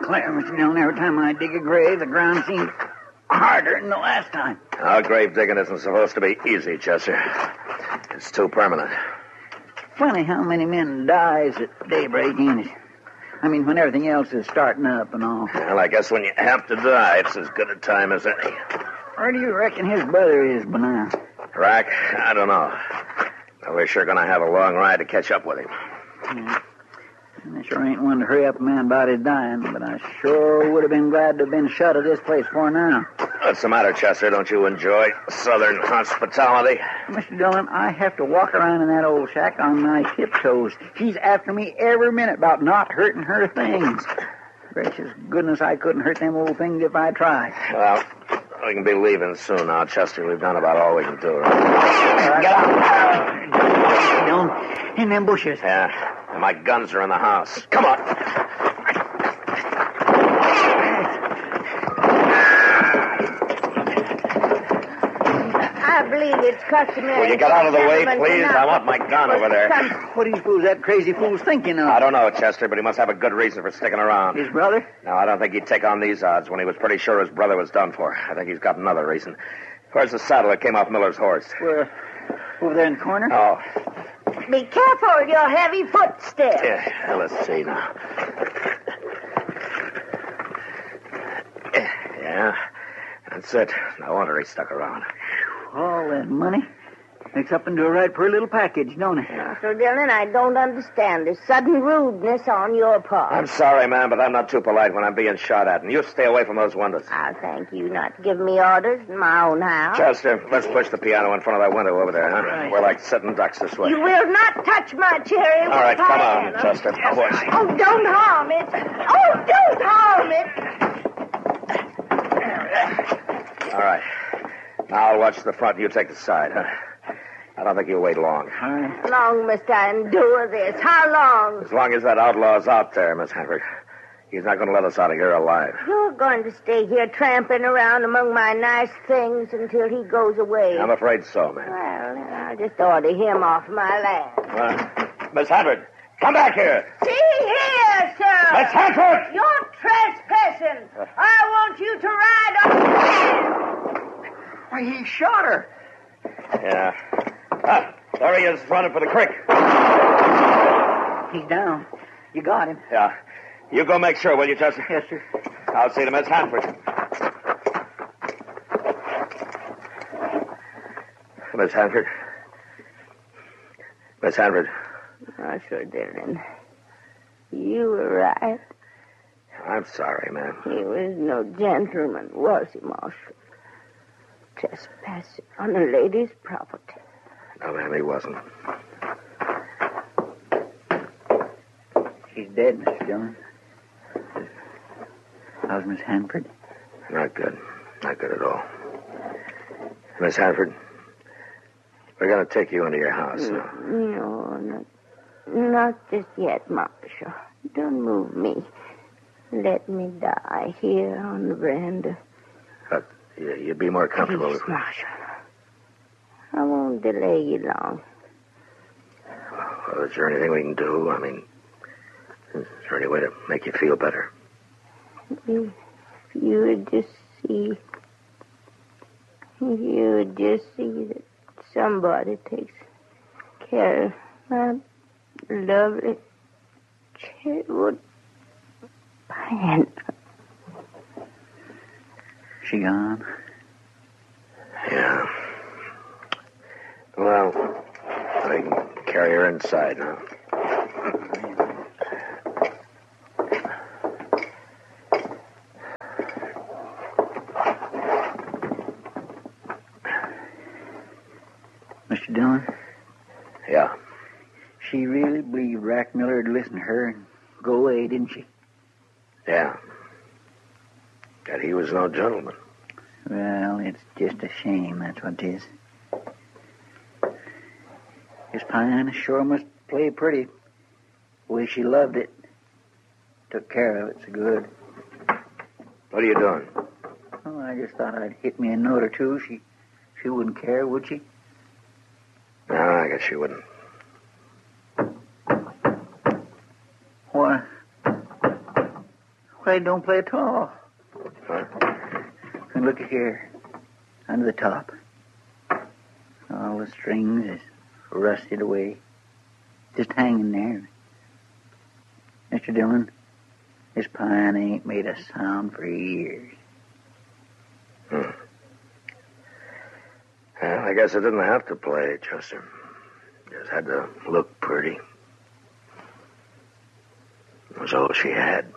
declare, Mr. Dillon, every time I dig a grave, the ground seems harder than the last time. Our grave digging isn't supposed to be easy, Chester. It's too permanent. Funny how many men dies at daybreak, ain't it? I mean, when everything else is starting up and all. Well, I guess when you have to die, it's as good a time as any. Where do you reckon his brother is by now? Rack? I don't know. But we're sure going to have a long ride to catch up with him. Yeah. I sure ain't one to hurry up a man about his dying, but I sure would have been glad to have been shut of this place for now. What's the matter, Chester? Don't you enjoy Southern hospitality? Mr. Dillon, I have to walk around in that old shack on my tiptoes. She's after me every minute about not hurting her things. Gracious goodness, I couldn't hurt them old things if I tried. Well, we can be leaving soon now, Chester. We've done about all we can do. All right. Get out. Mr. Dillon, in them bushes. Yeah. And my guns are in the house. Come on. I believe it's customary. Will you get out of the way, please? I want my gun over there. What do you suppose that crazy fool's thinking of? I don't know, Chester, but he must have a good reason for sticking around. His brother? No, I don't think he'd take on these odds when he was pretty sure his brother was done for. I think he's got another reason. Where's the saddle that came off Miller's horse? We're over there in the corner. Oh. Be careful with your heavy footsteps. Yeah, let's see now. Yeah, that's it. No wonder he stuck around. All that money makes up into a right pretty little package, don't it? Mr. Dillon, I don't understand this sudden rudeness on your part. I'm sorry, ma'am, but I'm not too polite when I'm being shot at. And you stay away from those windows. I'll thank you not to give me orders in my own house. Chester, let's push the piano in front of that window over there, huh? Right. We're like sitting ducks this way. You will not touch my cherry. All right, come on, Chester. Oh, don't harm it. Oh, don't harm it. All right. Now I'll watch the front. You take the side, huh? I don't think you'll wait long. All right. How long must I endure this? How long? As long as that outlaw's out there, Miss Hanford. He's not going to let us out of here alive. You're going to stay here tramping around among my nice things until he goes away. I'm afraid so, ma'am. Well, then I'll just order him off my land. Miss Hanford, come back here. See here, sir. Miss Hanford! You're trespassing. I want you to ride on. Why, he shot her. Yeah. Ah, there he is, running for the creek. He's down. You got him. Yeah. You go make sure, will you, Chester? Yes, sir. I'll see to Miss Hanford. Miss Hanford. Miss Hanford. Mr. Dillon, you were right. I'm sorry, ma'am. He was no gentleman, was he, Marshal? Trespassing on a lady's property. No, ma'am, he wasn't. She's dead, Mr. Dillon. How's Miss Hanford? Not good. Not good at all. Miss Hanford, we're going to take you into your house now. No, not just yet, Marshal. Don't move me. Let me die here on the veranda. But you'd be more comfortable Please, if... Marshal. I won't delay you long. Well, is there anything we can do? I mean, is there any way to make you feel better? If you would just see... If you would just see that somebody takes care of my lovely cherrywood pine. She gone? Yeah. Well, I can carry her inside now. Mr. Dillon? Yeah. She really believed Rack Miller would listen to her and go away, didn't she? Yeah. That he was no gentleman. Well, it's just a shame, that's what it is. His pine sure must play pretty. The way she loved it. Took care of it so good. What are you doing? Oh, I just thought I'd hit me a note or two. She wouldn't care, would she? No, I guess she wouldn't. What why it don't play at all? Huh? And look here, under the top. All the strings is rusted away, just hanging there. Mr. Dillon, this pine ain't made a sound for years. Well, I guess I didn't have to play, Chester. Just had to look pretty. It was all she had.